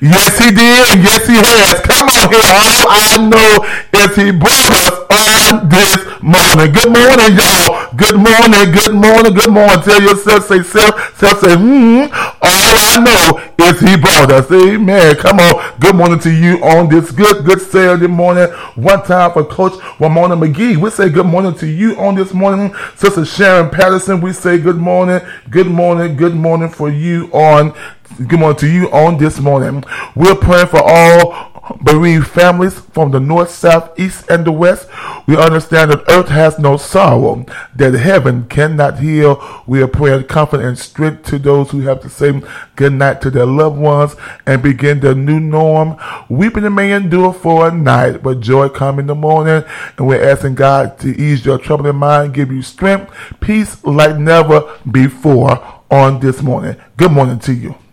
Yes, he did. Yes, he has. Come on here. All I know is he brought us on this morning. Good morning, y'all. Good morning. Good morning. Good morning. Tell yourself, say self, say, All I know is he brought us. Amen. Come on. Good morning to you on this good Saturday morning. One time for Coach Ramona McGee. We say good morning to you on this morning. Sister Sharon Patterson, we say good morning. Good morning. Good morning for you on. Good morning to you on this morning. We're praying for all bereaved families from the north, south, east, and the west. We understand that earth has no sorrow, that heaven cannot heal. We are praying comfort and strength to those who have to say good night to their loved ones and begin their new norm. Weeping may endure for a night, but joy come in the morning. And we're asking God to ease your troubling mind, give you strength, peace like never before on this morning. Good morning to you.